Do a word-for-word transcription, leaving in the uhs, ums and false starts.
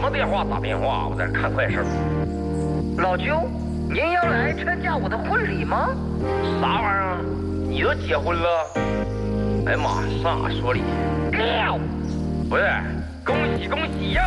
么电话打电话？我在这看快事。 老舅，您要来参加我的婚礼吗？ 啥玩意儿？你都结婚了？哎呀妈，上哪说理？ 喵！ 不是，恭喜恭喜呀！